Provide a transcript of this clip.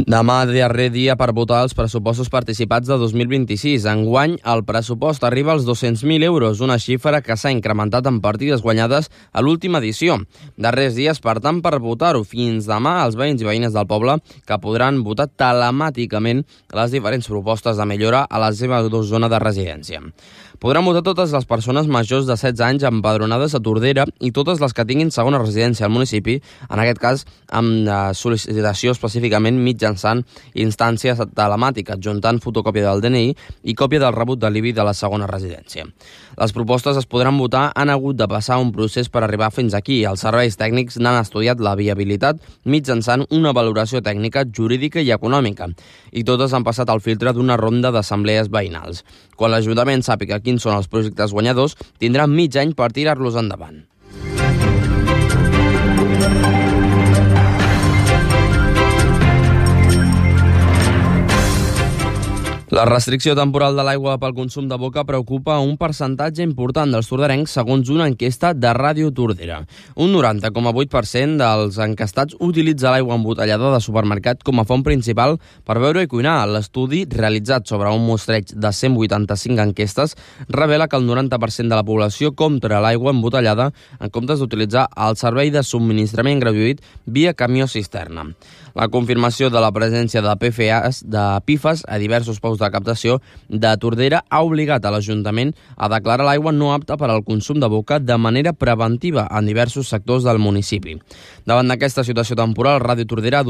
Demà darrer dia per votar els pressupostos participats de 2026. Enguany, el pressupost arriba als 200.000 euros, una xifra que s'ha incrementat en partides guanyades a l'última edició. Darrers dies, per tant, per votar-ho fins demà, els veïns i veïnes del poble que podran votar telemàticament les diferents propostes de millora a la seva zona de residència. Podran votar totes les persones majors de 16 anys empadronades a Tordera i totes les que tinguin segona residència al municipi, en aquest cas amb sol·licitació específicament mitjançant instàncies telemàtiques, adjuntant fotocòpia del DNI i còpia del rebut de l'IBI de la segona residència. Les propostes es podran votar han hagut de passar un procés per arribar fins aquí. Els serveis tècnics n'han estudiat la viabilitat mitjançant una valoració tècnica, jurídica i econòmica, i totes han passat al filtre d'una ronda d'assemblees veïnals. Quan l'Ajuntament sàpiga quins són els projectes guanyadors, tindrà mig any per tirar-los endavant. La restricció temporal de l'aigua pel consum de boca preocupa un percentatge important dels torderencs, segons una enquesta de Ràdio Tordera. Un 90,8% dels encastats utilitza l'aigua embotellada de supermercat com a font principal per beure i cuinar. L'estudi, realitzat sobre un mostreig de 185 enquestes, revela que el 90% de la població compra l'aigua embotellada en comptes d'utilitzar el servei de subministrament gratuït via camió cisterna. La confirmació de la presència de PFAS a diversos pous de captació de Tordera ha obligat a l'Ajuntament a declarar l'aigua no apta per al consum de boca de manera preventiva en diversos sectors del municipi. Davant d'aquesta situació temporal, Ràdio Tordera